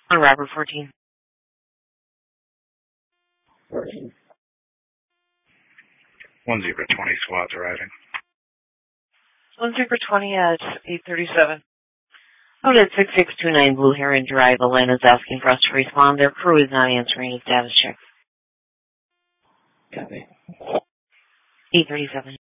On Robert 14. 1 Zebra 20 squad's arriving. 1 Zebra 20 at 8:37. Out at 6629 Blue Heron Drive, Atlanta's asking for us to respond. Their crew is not answering a status check. Copy. 8:37.